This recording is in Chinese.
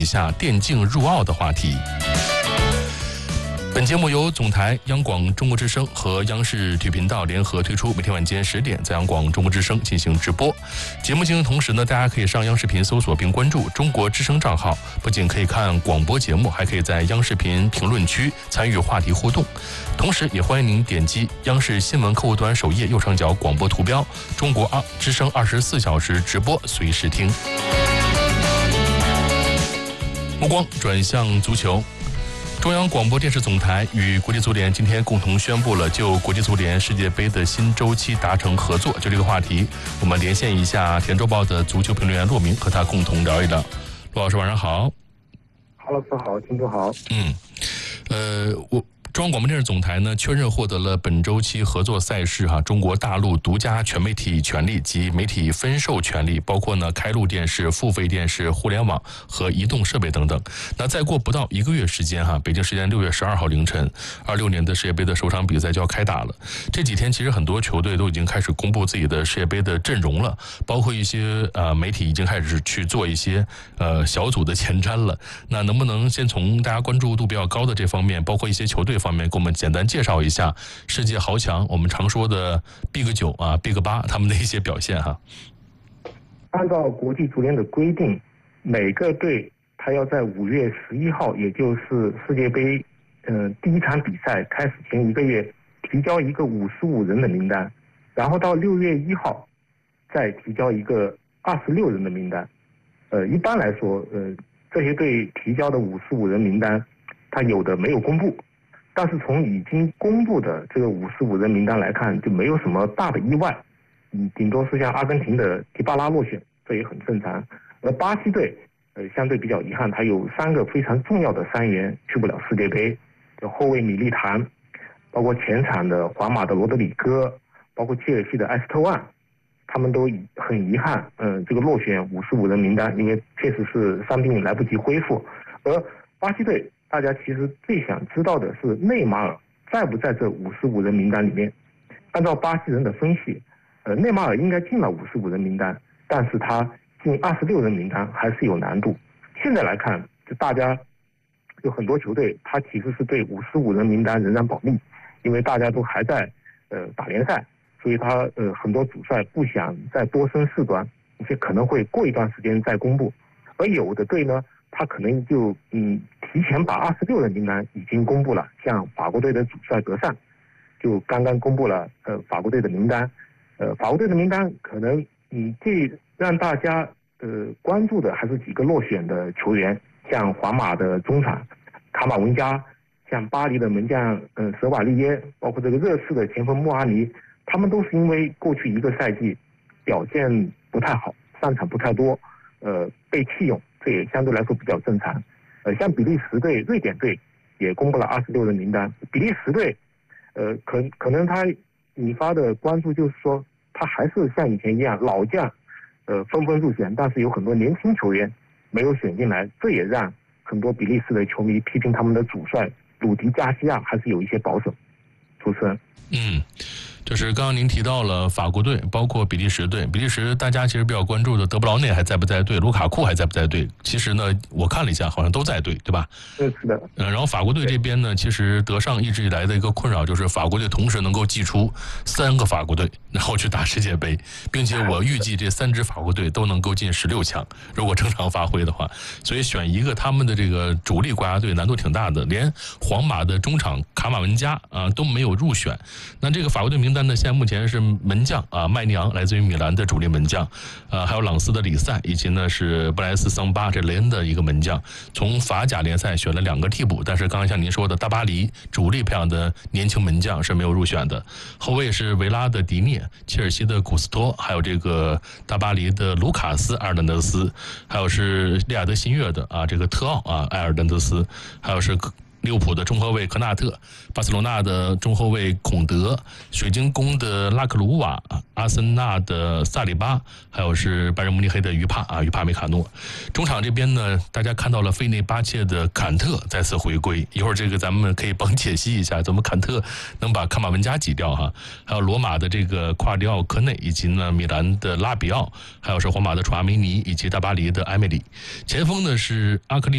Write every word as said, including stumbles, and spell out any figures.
以下电竞入奥的话题。本节目由总台、央广中国之声和央视体育频道联合推出，每天晚间十点在央广中国之声进行直播。节目进行同时呢，大家可以上央视频搜索并关注中国之声账号，不仅可以看广播节目，还可以在央视频评论区参与话题互动。同时也欢迎您点击央视新闻客户端首页右上角广播图标，中国之声二十四小时直播，随时听。目光转向足球。中央广播电视总台与国际足联今天共同宣布了就国际足联世界杯的新周期达成合作。就这个话题，我们连线一下《田周报》的足球评论员骆明，和他共同聊一聊。骆老师晚上好。 郝老师好，听众好。 嗯，呃，我。中央广播电视总台呢确认获得了本周期合作赛事哈、啊、中国大陆独家全媒体权利及媒体分授权利，包括呢开路电视、付费电视、互联网和移动设备等等。那再过不到一个月时间哈、啊，北京时间六月十二号凌晨，二六年的世界杯的首场比赛就要开打了。这几天其实很多球队都已经开始公布自己的世界杯的阵容了，包括一些呃媒体已经开始去做一些呃小组的前瞻了。那能不能先从大家关注度比较高的这方面，包括一些球队方面，给我们简单介绍一下世界豪强，我们常说的 Big 九啊 Big 八他们的一些表现哈。 按照国际足联的规定，每个队他要在五月十一号，也就是世界杯呃第一场比赛开始前一个月提交一个五十五人的名单，然后到六月一号再提交一个二十六人的名单。呃，一般来说，呃，这些队提交的五十五人名单，他有的没有公布。但是从已经公布的这个五十五人名单来看，就没有什么大的意外，嗯，顶多是像阿根廷的迪巴拉落选，这也很正常。而巴西队，呃，相对比较遗憾，他有三个非常重要的伤员去不了世界杯，就后卫米利唐，包括前场的皇马的罗德里戈，包括切尔西的埃斯特万，他们都很遗憾，嗯、呃，这个落选五十五人名单，因为确实是伤病来不及恢复。而巴西队，大家其实最想知道的是内马尔在不在这五十五人名单里面。按照巴西人的分析，呃，内马尔应该进了五十五人名单，但是他进二十六人名单还是有难度。现在来看，就大家有很多球队，他其实是对五十五人名单仍然保密，因为大家都还在呃打联赛，所以他呃很多主帅不想再多生事端，而且可能会过一段时间再公布。而有的队呢，他可能就嗯提前把二十六人名单已经公布了，像法国队的主帅德尚就刚刚公布了呃法国队的名单，呃法国队的名单可能嗯最让大家呃关注的还是几个落选的球员，像皇马的中场卡马文加，像巴黎的门将呃舍瓦利耶，包括这个热刺的前锋穆阿尼，他们都是因为过去一个赛季表现不太好，上场不太多，呃被弃用。这也相对来说比较正常，呃，像比利时队、瑞典队也公布了二十六人名单。比利时队，呃，可可能他引发的关注就是说，他还是像以前一样，老将，呃，纷纷入选，但是有很多年轻球员没有选进来，这也让很多比利时的球迷批评他们的主帅鲁迪加西亚还是有一些保守。主持人， 嗯。就是刚刚您提到了法国队，包括比利时队。比利时大家其实比较关注的德布劳内还在不在队，卢卡库还在不在队？其实呢，我看了一下，好像都在队，对吧？ 是的。 嗯，然后法国队这边呢，其实德尚一直以来的一个困扰就是法国队同时能够祭出三个法国队，然后去打世界杯，并且我预计这三支法国队都能够进十六强，如果正常发挥的话。所以选一个他们的这个主力国家队难度挺大的，连皇马的中场卡马文加啊都没有入选。那这个法国队名单呢，现在目前是门将啊麦尼昂来自于米兰的主力门将，呃还有朗斯的里塞，以及呢是布莱斯桑巴这雷恩的一个门将。从法甲联赛选了两个替补，但是刚才像您说的大巴黎主力培养的年轻门将是没有入选的。后卫是维拉的迪涅，切尔西的古斯托，还有这个大巴黎的卢卡斯埃尔南德斯，还有是利雅得新月的啊这个特奥啊埃尔南德斯，还有是利物浦的中后卫科纳特，巴塞罗那的中后卫孔德，水晶宫的拉克鲁瓦，阿森纳的萨里巴，还有是拜仁慕尼黑的于帕啊于帕梅卡诺。中场这边呢，大家看到了费内巴切的坎特再次回归，一会儿这个咱们可以帮解析一下，怎么坎特能把卡马文加挤掉哈？还有罗马的这个夸迪奥科内，以及呢米兰的拉比奥，还有是皇马的楚阿梅尼，以及大巴黎的埃梅里。前锋呢是阿克利